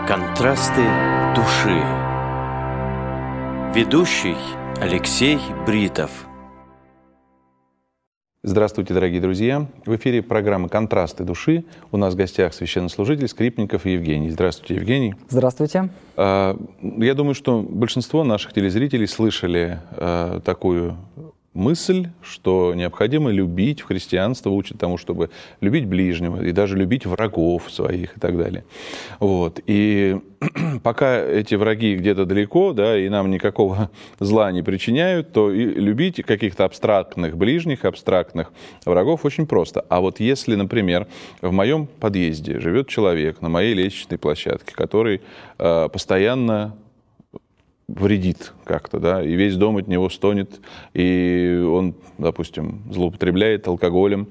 Контрасты души. Ведущий Алексей Бритов. Здравствуйте, дорогие друзья! В эфире программа «Контрасты души». У нас в гостях священнослужитель Скрипников Евгений. Здравствуйте, Евгений. Здравствуйте. Я думаю, что большинство наших телезрителей слышали такую мысль, что необходимо любить, в христианство учат тому, чтобы любить ближнего и даже любить врагов своих и так далее. Вот. И пока эти враги где-то далеко, да, и нам никакого зла не причиняют, то и любить каких-то абстрактных ближних, абстрактных врагов очень просто. А вот если, например, в моем подъезде живет человек на моей лестничной площадке, который постоянно вредит как-то, да, и весь дом от него стонет, и он, допустим, злоупотребляет алкоголем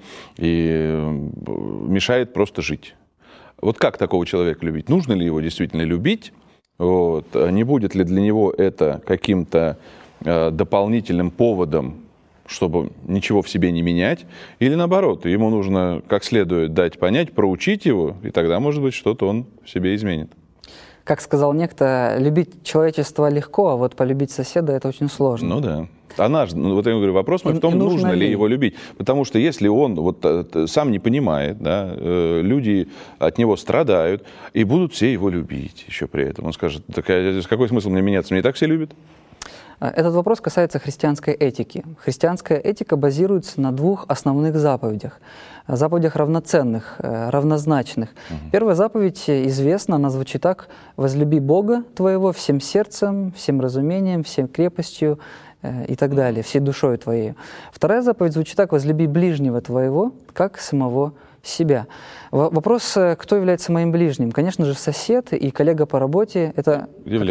и мешает просто жить. Вот как такого человека любить? Нужно ли его действительно любить? Вот. Не будет ли для него это каким-то дополнительным поводом, чтобы ничего в себе не менять? Или наоборот, ему нужно как следует дать понять, проучить его, и тогда, может быть, что-то он в себе изменит? Как сказал некто, любить человечество легко, а вот полюбить соседа – это очень сложно. Ну да. Вот я говорю, вопрос мой в том, нужно ли его любить. Потому что если он вот сам не понимает, да, люди от него страдают, и будут все его любить еще при этом. Он скажет, так какой смысл мне меняться, меня и так все любят? Этот вопрос касается христианской этики. Христианская этика базируется на двух основных заповедях. Заповедях равноценных, равнозначных. Первая заповедь известна, она звучит так: «Возлюби Бога твоего всем сердцем, всем разумением, всем крепостью» и так далее, всей душой твоей. Вторая заповедь звучит так: «Возлюби ближнего твоего, как самого себя». Вопрос, кто является моим ближним? Конечно же, сосед и коллега по работе – это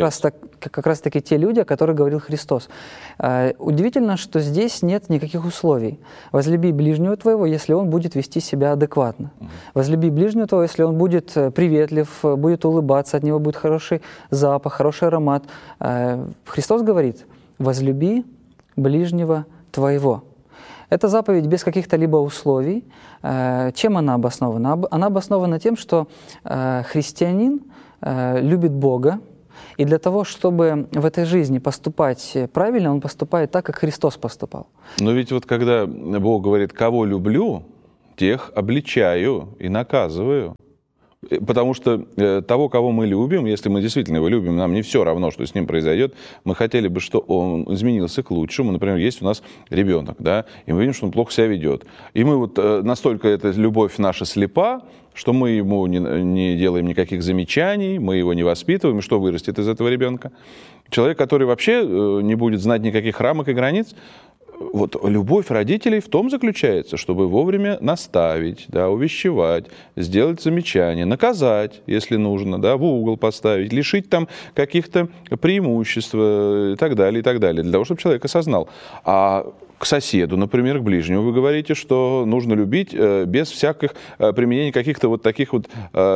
как раз таки те люди, о которых говорил Христос. Удивительно, что здесь нет никаких условий. Возлюби ближнего твоего, если он будет вести себя адекватно. Возлюби ближнего твоего, если он будет приветлив, будет улыбаться, от него будет хороший запах, хороший аромат. Христос говорит: возлюби ближнего твоего. Эта заповедь без каких-то либо условий. Чем она обоснована? Она обоснована тем, что христианин любит Бога, и для того, чтобы в этой жизни поступать правильно, он поступает так, как Христос поступал. Но ведь вот когда Бог говорит: «Кого люблю, тех обличаю и наказываю». Потому что того, кого мы любим, если мы действительно его любим, нам не все равно, что с ним произойдет, мы хотели бы, чтобы он изменился к лучшему. Например, есть у нас ребенок, да, и мы видим, что он плохо себя ведет. И мы вот настолько эта любовь наша слепа, что мы ему не делаем никаких замечаний, мы его не воспитываем, и что вырастет из этого ребенка? Человек, который вообще не будет знать никаких рамок и границ. Вот любовь родителей в том заключается, чтобы вовремя наставить, да, увещевать, сделать замечание, наказать, если нужно, да, в угол поставить, лишить там каких-то преимуществ и так далее, для того, чтобы человек осознал. А к соседу, например, к ближнему, вы говорите, что нужно любить без всяких применения каких-то вот таких вот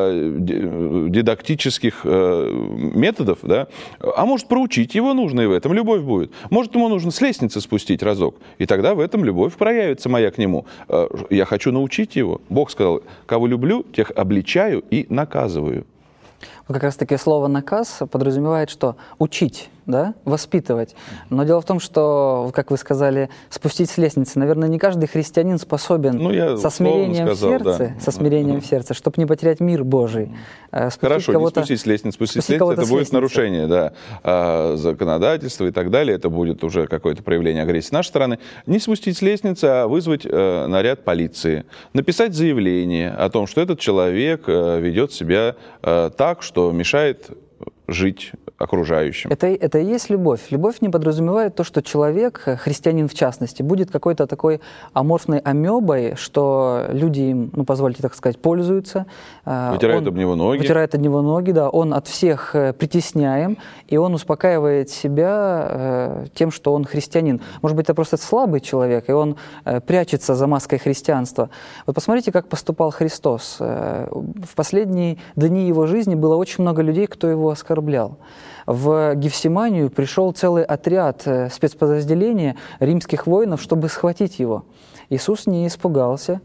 дидактических методов, да? А может, проучить его нужно, и в этом любовь будет. Может, ему нужно с лестницы спустить разок, и тогда в этом любовь проявится моя к нему. Я хочу научить его. Бог сказал: «Кого люблю, тех обличаю и наказываю». Как раз-таки слово «наказ» подразумевает что? Учить, да? Воспитывать. Но дело в том, что, как вы сказали, спустить с лестницы. Наверное, не каждый христианин способен со смирением в сердце, чтобы не потерять мир Божий. Хорошо, не спустить с лестницы. Спустить с лестницы — это будет нарушение, да, законодательства и так далее. Это будет уже какое-то проявление агрессии с нашей стороны. Не спустить с лестницы, а вызвать наряд полиции. Написать заявление о том, что этот человек ведет себя так, что мешает жить окружающим. Это и есть любовь. Любовь не подразумевает то, что человек, христианин в частности, будет какой-то такой аморфной амебой, что люди им, позвольте так сказать, пользуются. Вытирают об него ноги. Вытирают об него ноги, да. Он от всех притесняем, и он успокаивает себя тем, что он христианин. Может быть, это просто слабый человек, и он прячется за маской христианства. Вот посмотрите, как поступал Христос. В последние дни его жизни было очень много людей, кто его оскорблял. В Гефсиманию пришел целый отряд спецподразделения римских воинов, чтобы схватить его. Иисус не испугался.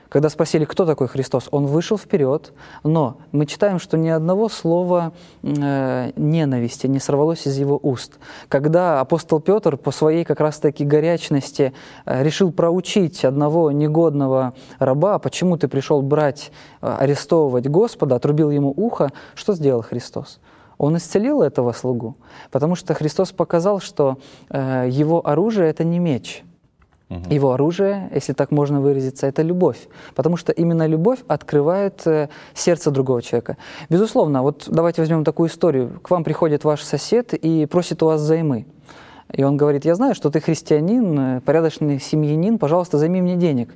Когда спросили, кто такой Христос, он вышел вперед, но мы читаем, что ни одного слова ненависти не сорвалось из его уст. Когда апостол Петр по своей как раз-таки горячности решил проучить одного негодного раба, почему ты пришел брать, арестовывать Господа, отрубил ему ухо, что сделал Христос? Он исцелил этого слугу, потому что Христос показал, что его оружие — это не меч. Его оружие, если так можно выразиться, это любовь. Потому что именно любовь открывает сердце другого человека. Безусловно, вот давайте возьмем такую историю. К вам приходит ваш сосед и просит у вас займы. И он говорит: я знаю, что ты христианин, порядочный семьянин, пожалуйста, займи мне денег.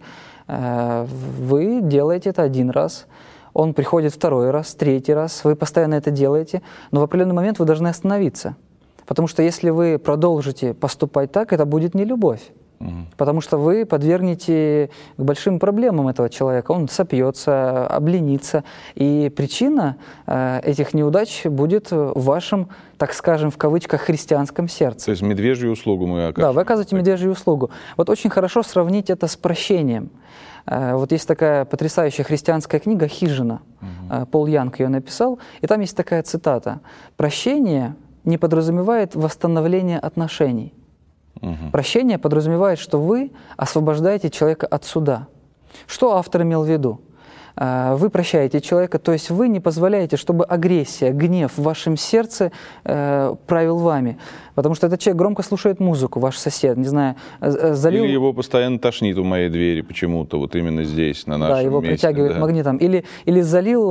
Вы делаете это один раз, он приходит второй раз, третий раз, вы постоянно это делаете, но в определенный момент вы должны остановиться. Потому что если вы продолжите поступать так, это будет не любовь. Потому что вы подвергнете к большим проблемам этого человека. Он сопьется, обленится. И причина этих неудач будет в вашем, так скажем, в кавычках, христианском сердце. То есть медвежью услугу мы оказываем. Да, вы оказываете медвежью услугу. Вот очень хорошо сравнить это с прощением. Вот есть такая потрясающая христианская книга «Хижина». Пол Янг ее написал. И там есть такая цитата: «Прощение не подразумевает восстановление отношений». Прощение подразумевает, что вы освобождаете человека от суда. Что автор имел в виду? Вы прощаете человека, то есть вы не позволяете, чтобы агрессия, гнев в вашем сердце правил вами. Потому что этот человек громко слушает музыку, ваш сосед, не знаю, залил... Или его постоянно тошнит у моей двери почему-то, вот именно здесь, на нашем месте. Да, его притягивает магнитом. Или залил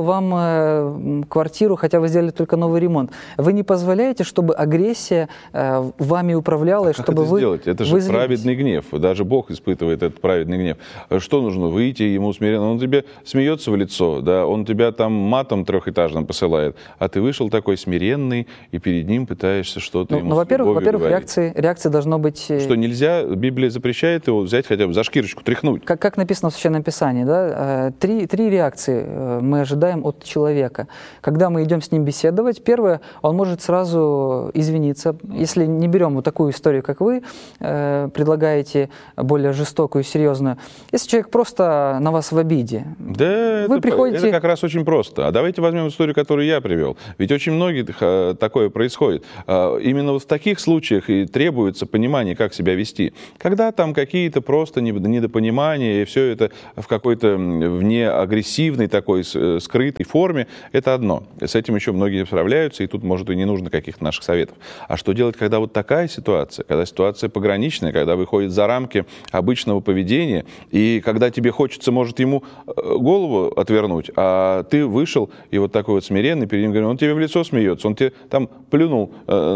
вам квартиру, хотя вы сделали только новый ремонт. Вы не позволяете, чтобы агрессия вами управляла, и чтобы вы... Сделать? Это же праведный гнев. Даже Бог испытывает этот праведный гнев. Что нужно? Выйти ему смиренно. Он тебе смеется в лицо, да, он тебя там матом трехэтажным посылает, а ты вышел такой смиренный, и перед ним пытаешься что-то ему с любовью во-первых, реакции должно быть... Что нельзя, Библия запрещает его взять хотя бы за шкирочку, тряхнуть. Как написано в Священном Писании, да, три реакции мы ожидаем от человека. Когда мы идем с ним беседовать, первое, он может сразу извиниться. Если не берем вот такую историю, как вы предлагаете, более жестокую, серьезную. Если человек просто на вас в обиде, да, вы приходите... это как раз очень просто. А давайте возьмем историю, которую я привел. Ведь очень многих такое происходит. Именно вот в таких случаях и требуется понимание, как себя вести. Когда там какие-то просто недопонимания, и все это в какой-то внеагрессивной такой скрытой форме, это одно. С этим еще многие справляются, и тут, может, и не нужно каких-то наших советов. А что делать, когда вот такая ситуация, когда ситуация пограничная, когда выходит за рамки обычного поведения, и когда тебе хочется, может, ему голову отвернуть, а ты вышел и вот такой вот смиренный перед ним говорит, он тебе в лицо смеется, он тебе там плюнул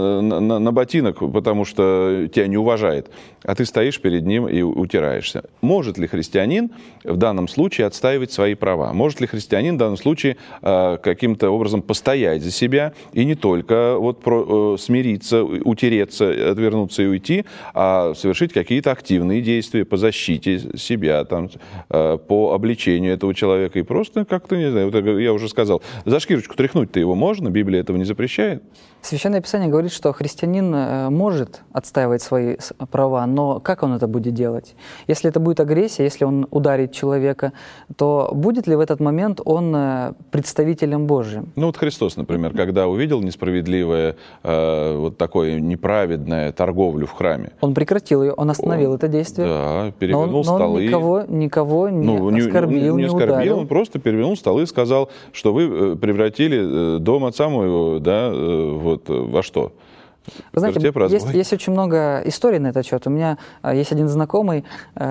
на ботинок, потому что тебя не уважает, а ты стоишь перед ним и утираешься. Может ли христианин в данном случае отстаивать свои права? Может ли христианин в данном случае каким-то образом постоять за себя и не только вот смириться, утереться, отвернуться и уйти, а совершить какие-то активные действия по защите себя, там, по обличению этого человека и просто как-то, не знаю, вот я уже сказал, за шкирочку тряхнуть-то его можно, Библия этого не запрещает. Священное Писание говорит, что христианин может отстаивать свои права, но как он это будет делать? Если это будет агрессия, если он ударит человека, то будет ли в этот момент он представителем Божьим? Ну вот Христос, например, когда увидел несправедливое, вот такое неправедное торговлю в храме. Он прекратил ее, он остановил это действие. Да, перевернул но столы. Он никого не оскорбил, не ударил. Он просто перевернул столы и сказал, что вы превратили дом отца моего, да, вот во что? Вы знаете, есть очень много историй на этот счет. У меня есть один знакомый,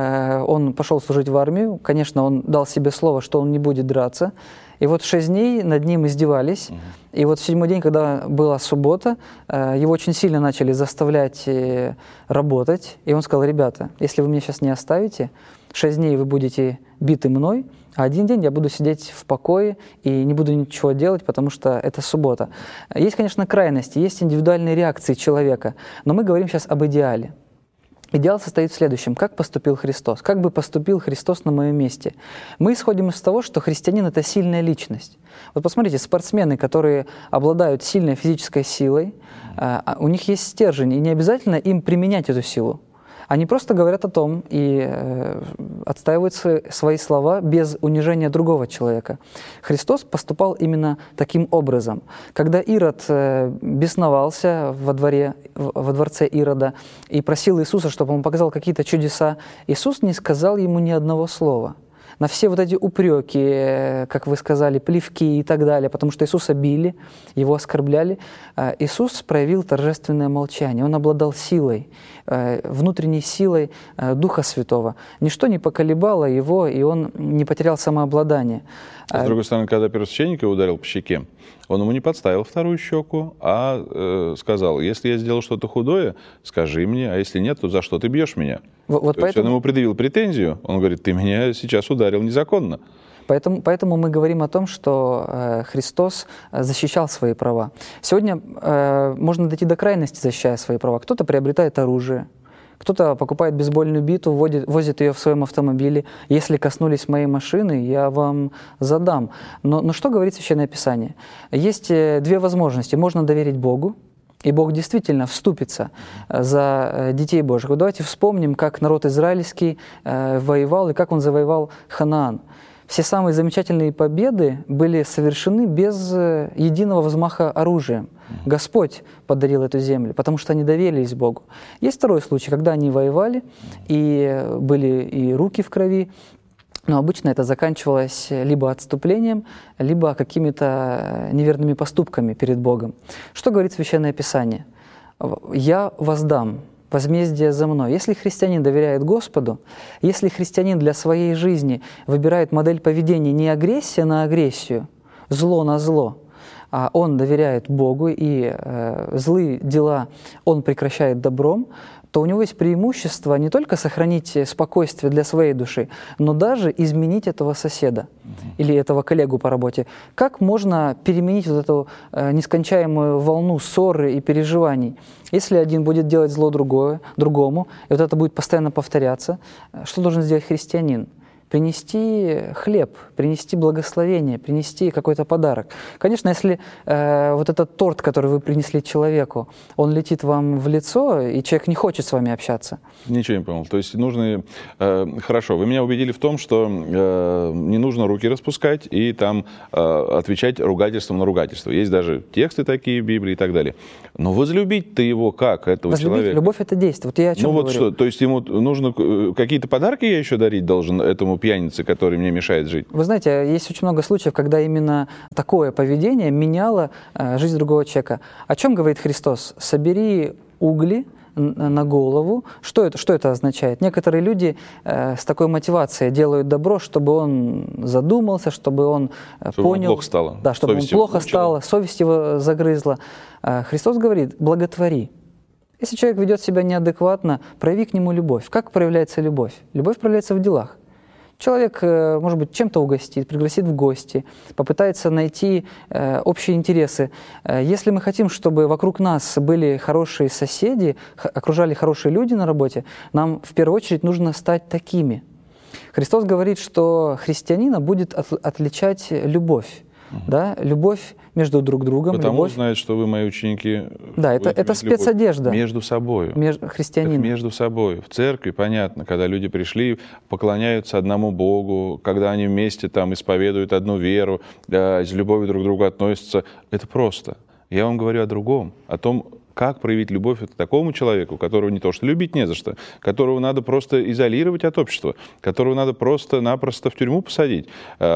он пошел служить в армию. Конечно, он дал себе слово, что он не будет драться. И вот 6 дней над ним издевались. И вот в 7-й день, когда была суббота, его очень сильно начали заставлять работать. И он сказал, ребята, если вы меня сейчас не оставите, 6 дней вы будете биты мной, а 1 день я буду сидеть в покое и не буду ничего делать, потому что это суббота. Есть, конечно, крайности, есть индивидуальные реакции человека, но мы говорим сейчас об идеале. Идеал состоит в следующем. Как поступил Христос? Как бы поступил Христос на моем месте? Мы исходим из того, что христианин – это сильная личность. Вот посмотрите, спортсмены, которые обладают сильной физической силой, у них есть стержень, и не обязательно им применять эту силу. Они просто говорят о том и отстаивают свои слова без унижения другого человека. Христос поступал именно таким образом. Когда Ирод бесновался во дворце Ирода и просил Иисуса, чтобы он показал какие-то чудеса, Иисус не сказал ему ни одного слова. На все вот эти упреки, как вы сказали, плевки и так далее, потому что Иисуса били, его оскорбляли, Иисус проявил торжественное молчание. Он обладал силой, внутренней силой Духа Святого. Ничто не поколебало его, и он не потерял самообладание. С другой стороны, когда первосвященник его ударил по щеке, он ему не подставил вторую щеку, а сказал: если я сделал что-то худое, скажи мне, а если нет, то за что ты бьешь меня? То есть он ему предъявил претензию, он говорит: ты меня сейчас ударил незаконно. Поэтому мы говорим о том, что Христос защищал свои права. Сегодня можно дойти до крайности, защищая свои права. Кто-то приобретает оружие, кто-то покупает бейсбольную биту, возит ее в своем автомобиле. Если коснулись моей машины, я вам задам. Но что говорит Священное Писание? Есть две возможности. Можно доверить Богу, и Бог действительно вступится за детей Божьих. Вот давайте вспомним, как народ израильский воевал и как он завоевал Ханаан. Все самые замечательные победы были совершены без единого взмаха оружием. Господь подарил эту землю, потому что они доверились Богу. Есть второй случай, когда они воевали, и были и руки в крови, но обычно это заканчивалось либо отступлением, либо какими-то неверными поступками перед Богом. Что говорит Священное Писание? «Я воздам возмездие за мной». Если христианин доверяет Господу, если христианин для своей жизни выбирает модель поведения не агрессия на агрессию, зло на зло, а он доверяет Богу и злые дела он прекращает добром, то у него есть преимущество не только сохранить спокойствие для своей души, но даже изменить этого соседа или этого коллегу по работе. Как можно переменить вот эту нескончаемую волну ссоры и переживаний? Если один будет делать зло другому, и вот это будет постоянно повторяться, что должен сделать христианин? Принести хлеб, принести благословение, принести какой-то подарок. Конечно, если вот этот торт, который вы принесли человеку, он летит вам в лицо, и человек не хочет с вами общаться. Ничего не понял. То есть нужно... Хорошо, вы меня убедили в том, что не нужно руки распускать и там отвечать ругательством на ругательство. Есть даже тексты такие в Библии и так далее. Но возлюбить-то его как, этого человека? Любовь — это действие. Вот я о чем говорю. Что, то есть ему нужно какие-то подарки я еще дарить должен этому пьянице, который мне мешает жить? Вы знаете, есть очень много случаев, когда именно такое поведение меняло жизнь другого человека. О чем говорит Христос? Собери угли на голову. Что это означает? Некоторые люди с такой мотивацией делают добро, чтобы он задумался, чтобы он понял... Ему плохо стало. Да, чтобы ему плохо стало, совесть его загрызла. Христос говорит: благотвори. Если человек ведет себя неадекватно, прояви к нему любовь. Как проявляется любовь? Любовь проявляется в делах. Человек, может быть, чем-то угостит, пригласит в гости, попытается найти общие интересы. Если мы хотим, чтобы вокруг нас были хорошие соседи, окружали хорошие люди на работе, нам в первую очередь нужно стать такими. Христос говорит, что христианина будет отличать любовь. Да? Любовь между друг другом. Потому любовь... знает, что вы мои ученики. Да, это спецодежда. Между собой. Христианин. Между собой. В церкви, понятно, когда люди пришли, поклоняются одному Богу, когда они вместе там исповедуют одну веру, с любовью друг к другу относятся. Это просто. Я вам говорю о другом, о том, как проявить любовь к такому человеку, которого не то что любить не за что, которого надо просто изолировать от общества, которого надо просто-напросто в тюрьму посадить.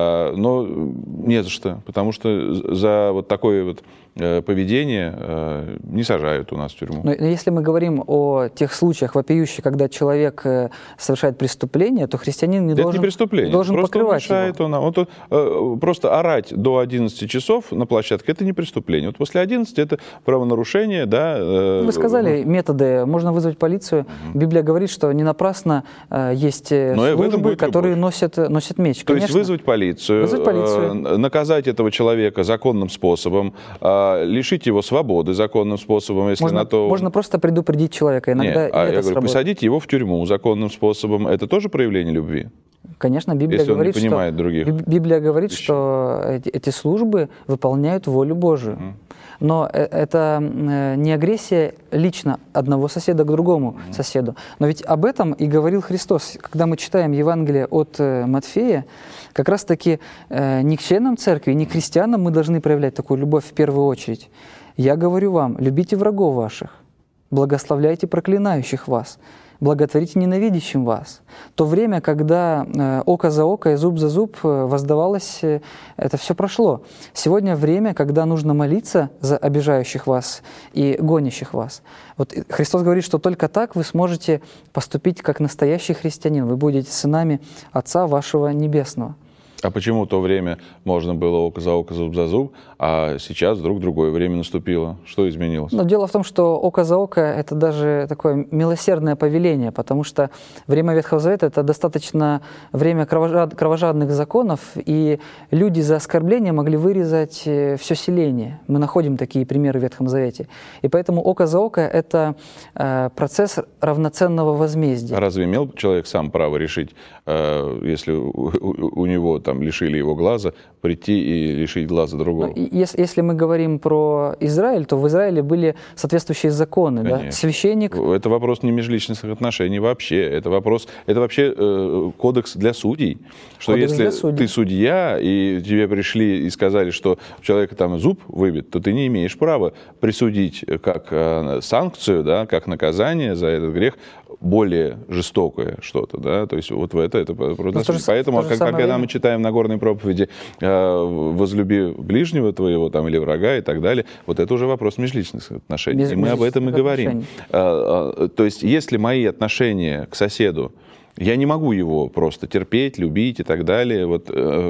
Но не за что, потому что за вот такое вот поведение не сажают у нас в тюрьму. Но если мы говорим о тех случаях вопиющих, когда человек совершает преступление, то христианин не должен, должен просто покрывать его. Он просто орать до 11 часов на площадке — это не преступление. Вот после 11 это правонарушение, да. Вы сказали методы, можно вызвать полицию. Библия говорит, что не напрасно есть службы, которые носят меч. То есть вызвать полицию, наказать этого человека законным способом, лишить его свободы законным способом, если можно, на то... Можно просто предупредить человека. Иногда я говорю, посадить его в тюрьму законным способом. Это тоже проявление любви? Конечно, Библия Если он не говорит, понимает других Библия говорит, вещей. что эти службы выполняют волю Божию. Но это не агрессия лично одного соседа к другому соседу. Но ведь об этом и говорил Христос. Когда мы читаем Евангелие от Матфея, как раз-таки не к членам церкви, не к христианам мы должны проявлять такую любовь в первую очередь. «Я говорю вам, любите врагов ваших, благословляйте проклинающих вас, благотворите ненавидящим вас». То время, когда око за око и зуб за зуб воздавалось, это все прошло. Сегодня время, когда нужно молиться за обижающих вас и гонящих вас. Вот Христос говорит, что только так вы сможете поступить как настоящий христианин. Вы будете сынами Отца вашего Небесного. А почему в то время можно было око за око, зуб за зуб, а сейчас вдруг другое время наступило? Что изменилось? Но дело в том, что око за око – это даже такое милосердное повеление, потому что время Ветхого Завета – это достаточно время кровожадных законов, и люди за оскорбление могли вырезать все селение. Мы находим такие примеры в Ветхом Завете. И поэтому око за око – это процесс равноценного возмездия. А разве имел человек сам право решить, если у него там лишили его глаза, прийти и лишить глаза другого? Если мы говорим про Израиль, то в Израиле были соответствующие законы. Да? Священник... Это вопрос не межличностных отношений вообще. Это вообще кодекс для судей. Что Кодекс если ты судья, и тебе пришли и сказали, что у человека там зуб выбит, то ты не имеешь права присудить как санкцию, да, как наказание за этот грех более жестокое что-то. Да? То есть вот в это Поэтому, когда мы читаем Нагорной проповеди «Возлюби ближнего твоего» там, или врага и так далее, вот это уже вопрос межличностных отношений. И мы об этом и говорим. То есть если мои отношения к соседу, я не могу его просто терпеть, любить и так далее. Вот,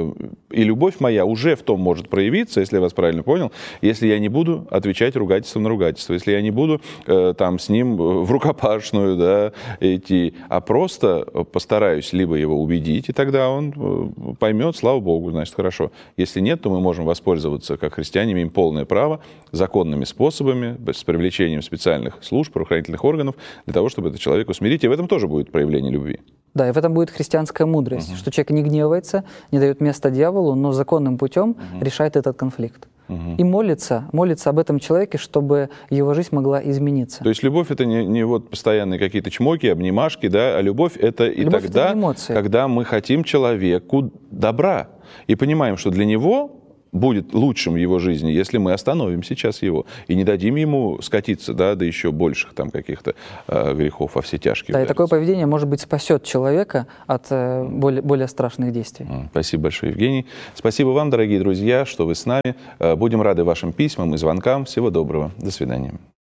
и любовь моя уже в том может проявиться, если я вас правильно понял, если я не буду отвечать ругательством на ругательство, если я не буду там с ним в рукопашную, да, идти, а просто постараюсь либо его убедить, и тогда он поймет, слава Богу, значит, хорошо. Если нет, то мы можем воспользоваться, как христиане, имеем полное право, законными способами, с привлечением специальных служб, правоохранительных органов, для того, чтобы этого человека усмирить. И в этом тоже будет проявление любви. Да, и в этом будет христианская мудрость, что человек не гневается, не дает места дьяволу, но законным путем решает этот конфликт. И молится об этом человеке, чтобы его жизнь могла измениться. То есть любовь — это не вот постоянные какие-то чмоки, обнимашки, да, а любовь — это и любовь тогда, когда мы хотим человеку добра и понимаем, что для него будет лучшим в его жизни, если мы остановим сейчас его и не дадим ему скатиться, да, до еще больших там каких-то грехов во все тяжкие. Да, и такое поведение, может быть, спасет человека от более страшных действий. Спасибо большое, Евгений. Спасибо вам, дорогие друзья, что вы с нами. Будем рады вашим письмам и звонкам. Всего доброго. До свидания.